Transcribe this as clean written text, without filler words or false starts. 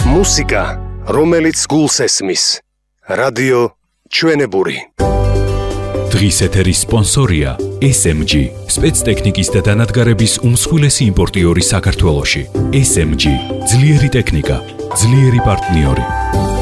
მუსიკა, რომელიც გულს ესმის. რადიო ჩვენებური. დღის ეთერის სპონსორია SMG, სპეცტექნიკის და დანადგარების უმსხვილესი იმპორტიორი საქართველოში. SMG, ძლიერი ტექნიკა, ძლიერი პარტნიორი.